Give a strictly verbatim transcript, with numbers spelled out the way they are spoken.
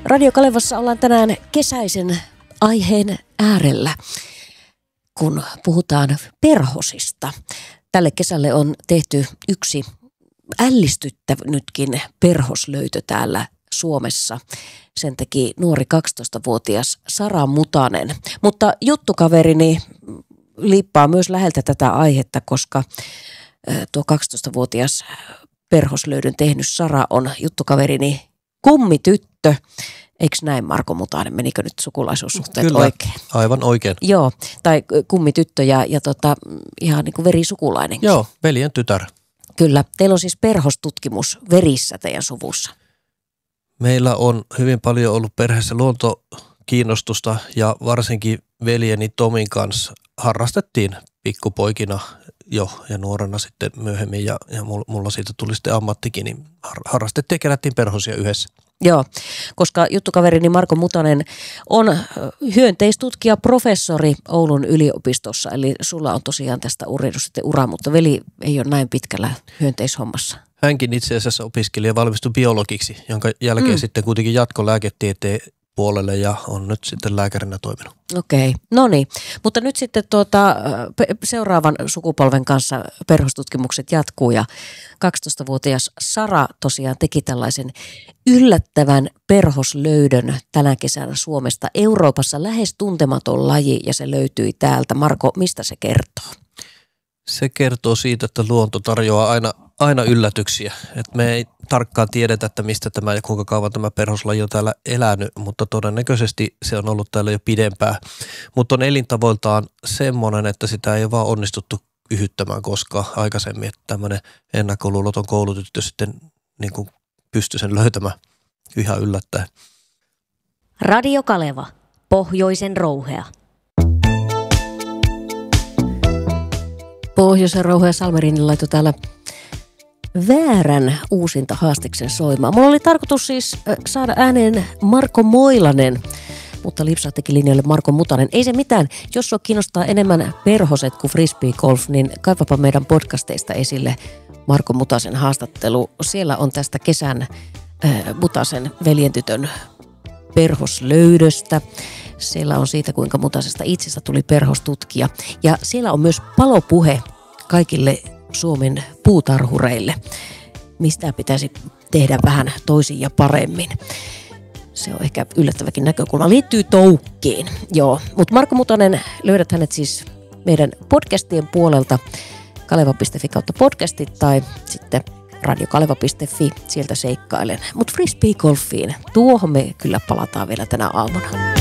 Radio Kalevassa ollaan tänään kesäisen aiheen äärellä, kun puhutaan perhosista. Tälle kesälle on tehty yksi ällistyttänytkin perhoslöytö täällä Suomessa. Sen teki nuori kaksitoistavuotias Sara Mutanen. Mutta juttukaverini liippaa myös läheltä tätä aihetta, koska tuo kaksitoistavuotias perhoslöydön tehnyt Sara on juttukaverini kummityttö. Eikö näin, Marko Mutanen? Menikö nyt sukulaisuussuhteet Kyllä, oikein? aivan oikein. Joo, tai kummityttö ja, ja tota, ihan niin kuin verisukulainenkin. Joo, veljen tytär. Kyllä. Teillä on siis perhostutkimus verissä teidän suvussa. Meillä on hyvin paljon ollut perheessä luontokiinnostusta ja varsinkin veljeni Tomin kanssa harrastettiin pikkupoikina jo ja nuorena sitten myöhemmin ja, ja mulla siitä tuli sitten ammattikin, niin harrastettiin ja kerättiin perhosia yhdessä. Joo, koska juttukaverini Marko Mutanen on hyönteistutkija, professori Oulun yliopistossa, eli sulla on tosiaan tästä urheilu sitten ura, mutta veli ei ole näin pitkällä hyönteishommassa. Hänkin itse asiassa opiskeli ja valmistui biologiksi, jonka jälkeen mm. sitten kuitenkin jatko lääketieteen puolelle ja on nyt sitten lääkärinä toiminut. Okei, no niin. Mutta nyt sitten tuota, seuraavan sukupolven kanssa perhostutkimukset jatkuu ja kaksitoistavuotias Sara tosiaan teki tällaisen yllättävän perhoslöydön tänä kesänä Suomesta. Euroopassa lähes tuntematon laji ja se löytyi täältä. Marko, mistä se kertoo? Se kertoo siitä, että luonto tarjoaa aina, aina yllätyksiä. Et me ei tarkkaan tiedetä, että mistä tämä ja kuinka kauan tämä perhoslaji on täällä elänyt, mutta todennäköisesti se on ollut täällä jo pidempään. Mutta on elintavoiltaan semmoinen, että sitä ei ole vaan onnistuttu yhyttämään koskaan aikaisemmin, että tämmöinen ennakkoluuloton koulutyttö sitten niin kuin pystyi sen löytämään ihan yllättäen. Radio Kaleva, pohjoisen rouhea. Pohjoisen rouhea Salmerinen laittoi täällä väärän uusinta haastiksen soimaan. Mulla oli tarkoitus siis saada ääneen Marko Moilanen, mutta lipsahtikin linjalle Marko Mutanen. Ei se mitään. Jos sua kiinnostaa enemmän perhoset kuin frisbeegolf, niin kaivapa meidän podcasteista esille Marko Mutasen haastattelu. Siellä on tästä kesän äh, Mutasen veljentytön perhoslöydöstä. Siellä on siitä, kuinka Mutasesta itsestä tuli perhostutkija. Ja siellä on myös palopuhe kaikille Suomen puutarhureille. Mistä pitäisi tehdä vähän toisin ja paremmin. Se on ehkä yllättäväkin näkökulma. Liittyy toukkiin, joo. Mutta Marko Mutanen, löydät hänet siis meidän podcastien puolelta kaleva piste fi kautta podcastit tai sitten radiokaleva piste fi, sieltä seikkailen. Mutta frisbeegolfiin, tuohon me kyllä palataan vielä tänä aamuna.